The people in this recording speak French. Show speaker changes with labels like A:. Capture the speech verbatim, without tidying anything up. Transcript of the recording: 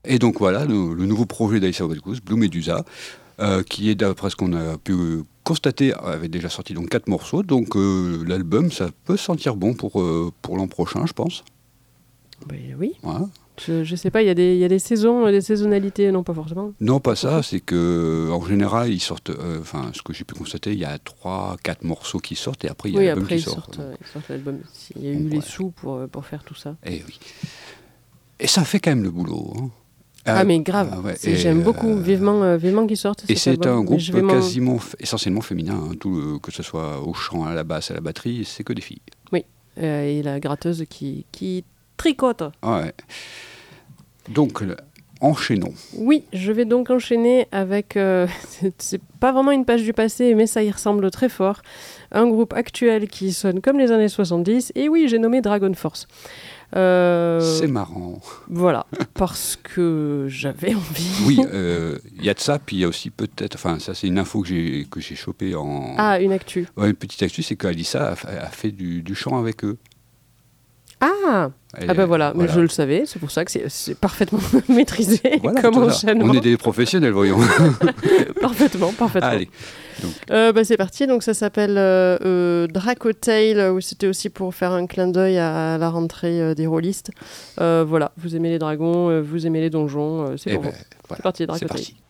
A: Et donc voilà, le, le nouveau projet d'Aïssa West Coast, Blue Medusa, euh, qui est, d'après ce qu'on a pu constater, avait déjà sorti donc quatre morceaux. Donc euh, l'album, ça peut sentir bon pour, euh, pour l'an prochain, je pense.
B: Ben, oui.
A: Voilà.
B: Je, je sais pas, il y a des, il y a des saisons, des saisonnalités, non pas forcément.
A: Non, pas ça, c'est que en général, ils sortent, enfin, euh, ce que j'ai pu constater, il y a trois quatre morceaux qui sortent et après, il y a
B: oui,
A: l'album
B: après,
A: qui
B: ils
A: sort.
B: sortent, euh, ils sortent l'album. Il y a
A: Donc,
B: eu
A: ouais.
B: les sous pour, pour faire tout ça.
A: Et oui. Et ça fait quand même le boulot. Hein.
B: Ah,
A: Euh,
B: mais grave,
A: euh, ouais,
B: c'est,
A: et,
B: j'aime beaucoup,
A: euh,
B: vivement, euh, vivement qu'ils sortent.
A: Et
B: cet
A: c'est
B: album.
A: un groupe
B: je vais m'en...
A: quasiment, f- essentiellement féminin, hein, tout le- que ce soit au chant, à la basse, à la batterie, c'est que des filles.
B: Oui, euh, et la gratteuse qui, qui tricote.
A: Ouais. Donc, le- enchaînons.
B: Oui, je vais donc enchaîner avec, euh, c'est, c'est pas vraiment une page du passé, mais ça y ressemble très fort, un groupe actuel qui sonne comme les années soixante-dix, et oui, j'ai nommé Dragon Force. Euh,
A: C'est marrant.
B: Voilà, parce que j'avais envie.
A: Oui, il euh, y a de ça, puis il y a aussi peut-être, enfin ça c'est une info que j'ai, que j'ai chopée en...
B: Ah, une actu.
A: Ouais, une petite actu, c'est qu'Alissa a, fa- a fait du, du chant avec eux.
B: Ah
A: Elle
B: Ah ben
A: est-
B: voilà, mais je le savais, c'est pour ça que c'est, c'est parfaitement maîtrisé
A: Voilà,
B: comme
A: tout ça.
B: enchaînement.
A: On est des professionnels, voyons.
B: Parfaitement, parfaitement.
A: Allez. Donc,
B: Euh, bah, c'est parti, donc ça s'appelle euh, euh, Dracotail, où c'était aussi pour faire un clin d'œil à la rentrée euh, des rôlistes. Euh, voilà, vous aimez les dragons, euh, vous aimez les donjons, euh, c'est
A: eh
B: pour
A: ben,
B: vous.
A: voilà,
B: C'est parti,
A: c'est
B: Dracotail.
A: parti.